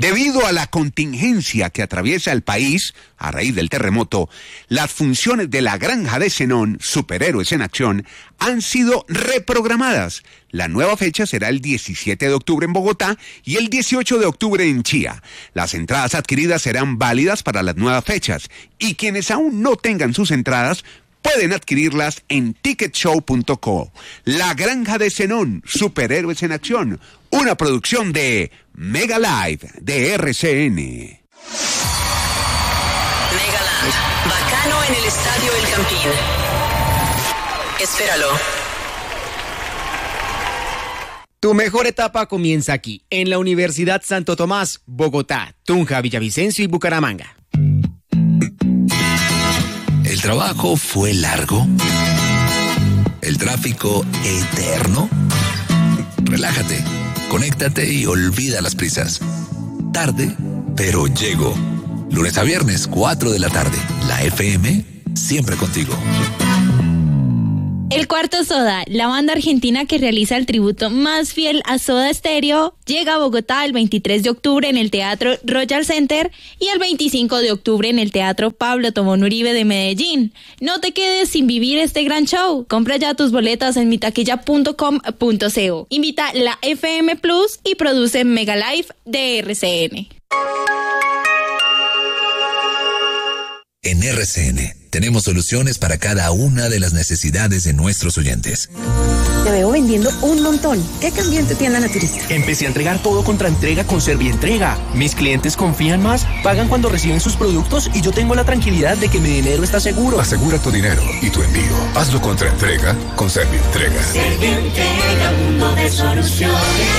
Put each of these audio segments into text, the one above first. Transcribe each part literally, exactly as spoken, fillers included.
Debido a la contingencia que atraviesa el país a raíz del terremoto, las funciones de la Granja de Zenón, Superhéroes en Acción, han sido reprogramadas. La nueva fecha será el diecisiete de octubre en Bogotá y el dieciocho de octubre en Chía. Las entradas adquiridas serán válidas para las nuevas fechas y quienes aún no tengan sus entradas pueden adquirirlas en ticket show punto co. La Granja de Zenón, Superhéroes en Acción, una producción de Mega Live de R C N. Megaland, bacano en el Estadio El Campín. Espéralo. Tu mejor etapa comienza aquí, en la Universidad Santo Tomás, Bogotá, Tunja, Villavicencio y Bucaramanga. ¿El trabajo fue largo? ¿El tráfico eterno? Relájate, conéctate y olvida las prisas. Tarde, pero llego. Lunes a viernes, cuatro de la tarde. La F M, siempre contigo. El Cuarto Soda, la banda argentina que realiza el tributo más fiel a Soda Stereo, llega a Bogotá el veintitrés de octubre en el Teatro Royal Center y el veinticinco de octubre en el Teatro Pablo Tobón Uribe de Medellín. No te quedes sin vivir este gran show. Compra ya tus boletas en mitaquilla punto com punto co. Invita la F M Plus y produce Mega Live de R C N. En R C N tenemos soluciones para cada una de las necesidades de nuestros oyentes. Te veo vendiendo un montón. ¿Qué cambió en tu tienda naturista? Empecé a entregar todo contra entrega con Servientrega. Mis clientes confían más, pagan cuando reciben sus productos y yo tengo la tranquilidad de que mi dinero está seguro. Asegura tu dinero y tu envío. Hazlo contra entrega con Servientrega. Servientrega, mundo de soluciones.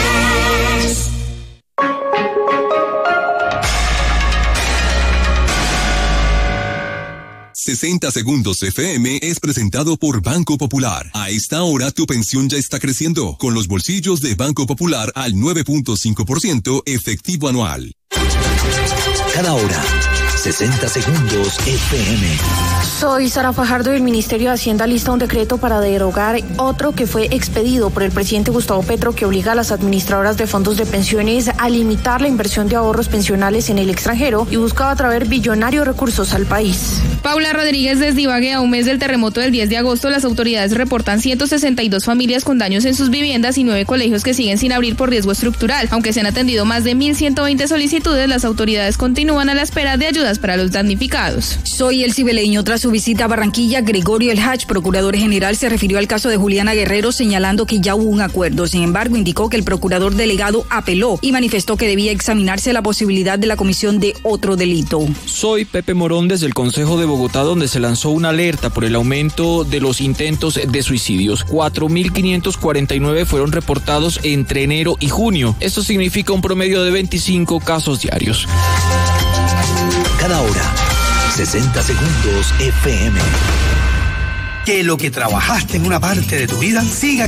sesenta Segundos F M es presentado por Banco Popular. A esta hora tu pensión ya está creciendo, con los bolsillos de Banco Popular al nueve punto cinco por ciento efectivo anual. Cada hora, sesenta Segundos F M. Soy Sara Fajardo y el Ministerio de Hacienda lista un decreto para derogar otro que fue expedido por el presidente Gustavo Petro que obliga a las administradoras de fondos de pensiones a limitar la inversión de ahorros pensionales en el extranjero y buscaba traer billonarios recursos al país. Paula Rodríguez, desde Ibagué, a un mes del terremoto del diez de agosto, las autoridades reportan ciento sesenta y dos familias con daños en sus viviendas y nueve colegios que siguen sin abrir por riesgo estructural. Aunque se han atendido más de mil ciento veinte solicitudes, las autoridades continúan a la espera de ayudas para los damnificados. Soy el cibeleño. Tras su visita a Barranquilla, Gregorio El Hach, procurador general, se refirió al caso de Juliana Guerrero, señalando que ya hubo un acuerdo. Sin embargo, indicó que el procurador delegado apeló y manifestó que debía examinarse la posibilidad de la comisión de otro delito. Soy Pepe Morón, desde el Consejo de Bogotá, donde se lanzó una alerta por el aumento de los intentos de suicidios. cuatro mil quinientos cuarenta y nueve fueron reportados entre enero y junio. Esto significa un promedio de veinticinco casos diarios. Cada hora, sesenta Segundos F M. Que lo que trabajaste en una parte de tu vida siga